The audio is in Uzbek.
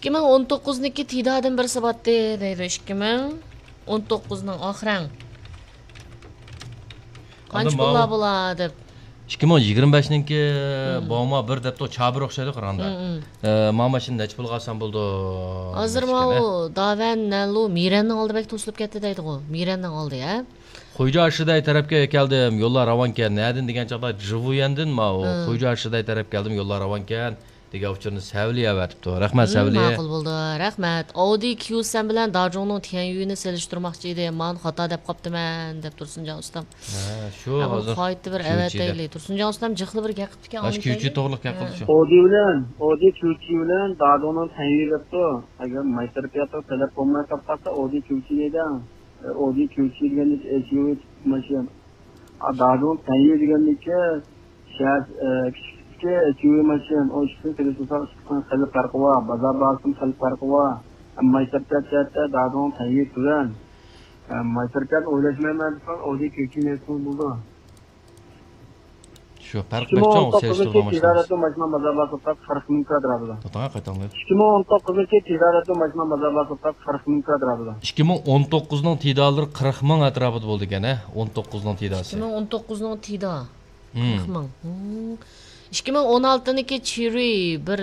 2019'niki tidadan birisi batdi deydi 2019'ning oxiran. Qancha pullar bo'ladi deb. 2025'ninki boğma bir depto çabır oxşaydı qıranda. Mama şimdi neç pul qalsam buldu. Hozir o davan nalu Miranning oldi bek to'silib ketdi deydi o. Miranning oldi ya. Xo'ja Arshiday tarafga keldim. Yo'llar ravonkan. Nadin degan chaqda Jivuyandin ma o. Xo'ja Arshiday taraf keldim. Yo'llar ravonkan. degan uchurni Savliya vatibdi. Rahmat Savliya. Ma'qul bo'ldi. Rahmat. Audi Q7 bilan Dajongning Tianyuini selishtirmoqchi edi. Men xato deb qoptiman deb Tursunjon ustam. Ha, shu hozir. Qo'ydi bir evet deyli. Tursunjon ustam jixli bir gap qilib ekan. Ash Q7 to'g'riliq gap qildi shu. Audi Q7 bilan Dajongning Tianyuini debdi. Agar maytarpiyato talab bo'lmay qolsa Audi Q7 edi. Audi Q7 degan SUV mashina. Dajong Tianyuini deganlikka SUV mashina o ishni telefon qilib farqi bor, bozor basim qilib farqi bor. Maytarpiyatda Dajong Tianyuini bilan maytarpiyat o'ylashmayman deb Audi Q7 bo'ldi. Şu farq bekçon selishtirgan mashina bozorlar so'tab 40 ming kvadratda. To'g'ri qaytanglar. 2019'dagi tijorat mashina bozorlar so'tab 40 ming kvadratda. 2019'ning tidolari 40 ming atrofida bo'ldi ekan, 19'ning tidosi. 2019'ning tido 40 ming. 2016'niki Chery bir